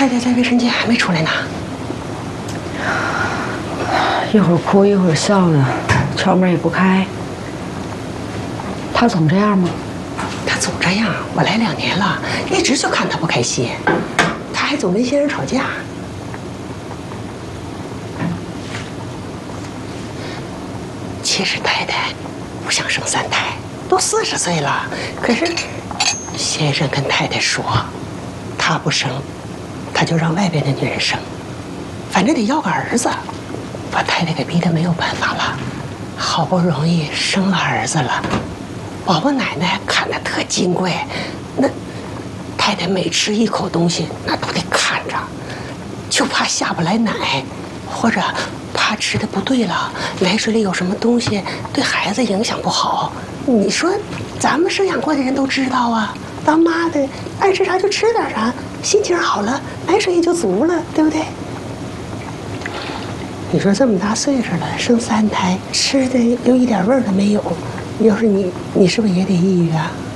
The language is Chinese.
太太在卫生间还没出来呢， 一会儿哭一会儿笑的，敲门也不开。他总这样吗？ 他总这样，我来2年了，一直就看他不开心，他还总跟先生吵架。其实太太不想生3胎，都40岁了，可是先生跟太太说，他不生，他就让外边的女人生，反正得要个儿子，把太太给逼得没有办法了。好不容易生了儿子了，宝宝奶奶看得特金贵，那太太每吃一口东西，那都得看着，就怕下不来奶，或者怕吃的不对了，奶水里有什么东西对孩子影响不好。你说咱们生养过的人都知道啊，当妈的爱吃啥就吃点啥，心情好了奶水也就足了，对不对？你说这么大岁数了，生3胎，吃的又一点味儿都没有，要是你是不是也得抑郁啊？